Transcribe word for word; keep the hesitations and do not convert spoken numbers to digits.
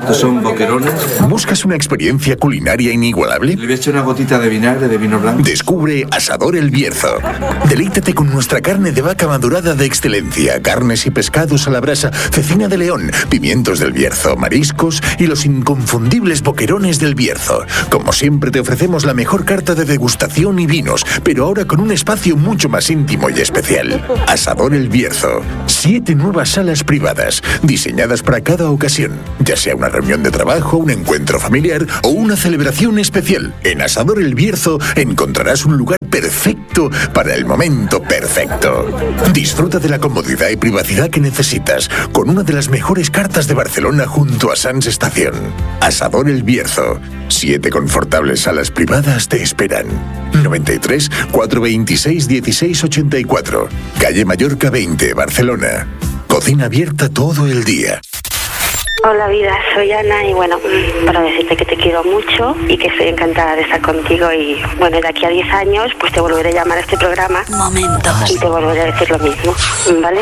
Estos son boquerones. ¿Buscas una experiencia culinaria inigualable? Le voy a echar una gotita de vinagre de vino blanco. Descubre Asador El Bierzo. Deleítate con nuestra carne de vaca madurada de excelencia, carnes y pescados a la brasa, cecina de león, pimientos del Bierzo, mariscos y los inconfundibles boquerones del Bierzo. Como siempre te ofrecemos la mejor carta de degustación y vinos, pero ahora con un espacio mucho más íntimo y especial. Asador El Bierzo. Siete nuevas salas privadas, diseñadas para cada ocasión, ya sea una reunión de trabajo, un encuentro familiar o una celebración especial. En Asador El Bierzo encontrarás un lugar perfecto para el momento perfecto. Disfruta de la comodidad y privacidad que necesitas con una de las mejores cartas de Barcelona junto a Sants Estación. Asador El Bierzo. Siete confortables salas privadas te esperan. noventa y tres, cuatrocientos veintiséis, dieciséis ochenta y cuatro. Calle Mallorca veinte, Barcelona. Cocina abierta todo el día. Hola vida, soy Ana y bueno, para decirte que te quiero mucho y que estoy encantada de estar contigo y bueno, de aquí a diez años pues te volveré a llamar a este programa. Momentos. Y te volveré a decir lo mismo, ¿vale?